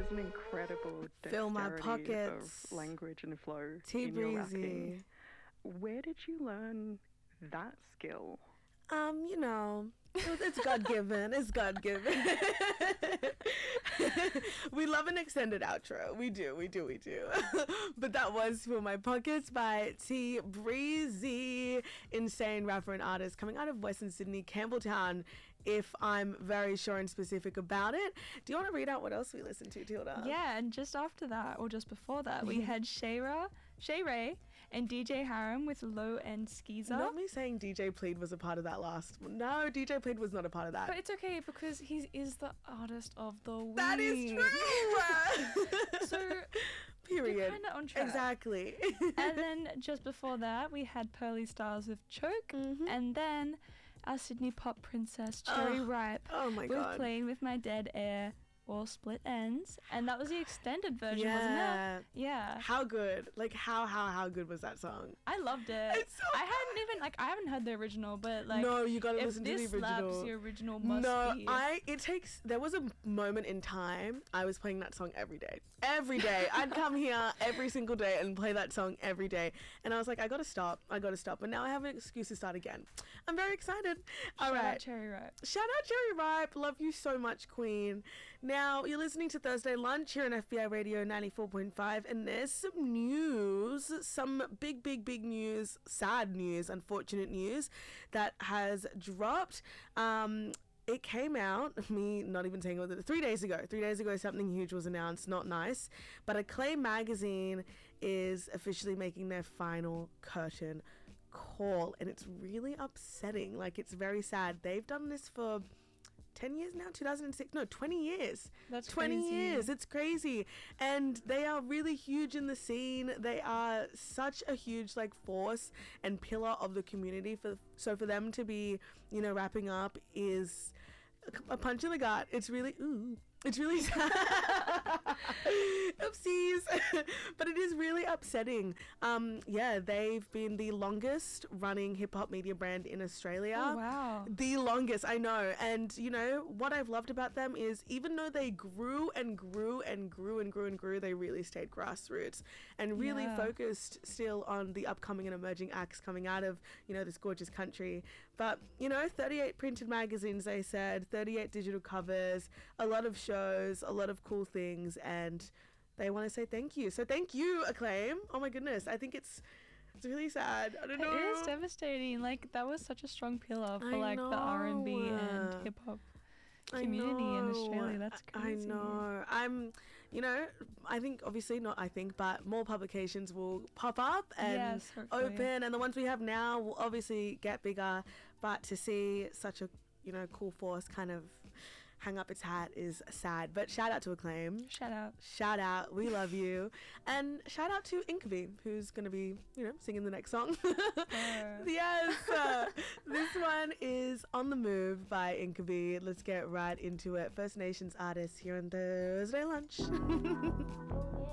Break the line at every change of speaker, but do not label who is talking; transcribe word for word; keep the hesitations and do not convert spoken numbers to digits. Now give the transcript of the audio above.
there's an incredible
Fill my
dexterity
pockets.
of language and flow
T
in your
breezy.
rapping. Where did you learn that skill?
Um, you know, it- it's God given. It's God given. We love an extended outro. We do, we do, we do. But that was Fill My Pockets by T Breezy, insane rapper and artist coming out of Western Sydney, Campbelltown, if I'm very sure and specific about it. Do you want to read out what else we listened to, Tilda?
Yeah, and just after that, or just before that, we had Shayra, Shay Ray and D J Haram with Low End Skeezer.
Not me saying D J Plead was a part of that last one. No, D J Plead was not a part of that.
But it's okay because he is the artist of the week.
That is true.
So
Period.
you're kind of on track.
Exactly.
And then just before that, we had Pearly Stars with Choke,
Mhm.
and then our Sydney pop princess Cherry
Oh,
Ripe
oh my
with
God.
Playing with My Dead Air or Split Ends, and that was the extended version,
Yeah.
wasn't it? Yeah.
How good? Like how how how good was that song?
I loved it.
It's so
I
good.
hadn't even like I haven't heard the original, but like
No, you gotta
if
listen to the
this
original.
slaps, the original must
No,
be.
I it takes there was a moment in time I was playing that song every day. Every day. I'd come here every single day and play that song every day. And I was like, I gotta stop. I gotta stop. But now I have an excuse to start again. I'm very excited. All
Shout
right.
out Cherry Ripe.
Shout out Cherry Ripe. Love you so much, Queen. Now, you're listening to Thursday Lunch here on F B I Radio ninety-four point five, and there's some news, some big, big, big news, sad news, unfortunate news that has dropped. Um, it came out, me not even saying it, three days ago. Three days ago, something huge was announced. Not nice. But Acclaim magazine is officially making their final curtain call, and it's really upsetting. Like, it's very sad. They've done this for ten years now, two thousand six, no, twenty years.
That's
twenty
crazy.
years. It's crazy. And they are really huge in the scene. They are such a huge like force and pillar of the community. For so for them to be, you know, wrapping up is a, a punch in the gut. It's really ooh. It's really sad. Oopsies. But it is really upsetting. Um, yeah, they've been the longest running hip hop media brand in Australia.
Oh, wow.
The longest, I know. And, you know, what I've loved about them is even though they grew and grew and grew and grew and grew, they really stayed grassroots and really
Yeah.
focused still on the upcoming and emerging acts coming out of, you know, this gorgeous country. But, you know, thirty-eight printed magazines, they said, thirty-eight digital covers, a lot of shows, a lot of cool things, and they want to say thank you. So thank you, Acclaim. Oh my goodness. I think it's it's really sad. I don't know.
It is devastating. Like that was such a strong pillar for
I
like the R and B
know.
and hip hop
I
community in
know.
Australia. That's
I
crazy.
know. I'm, you know, I think obviously not. I think, but more publications will pop up and
Yes, hopefully.
open, and the ones we have now will obviously get bigger. But to see such a, you know, cool force kind of hang up its hat is sad. But shout out to Acclaim.
Shout out.
Shout out, we love you. And shout out to Inkabee, who's going to be, you know, singing the next song. Yes. Uh, this one is On the Move by Inkabee. Let's get right into it. First Nations artist here on Thursday Lunch.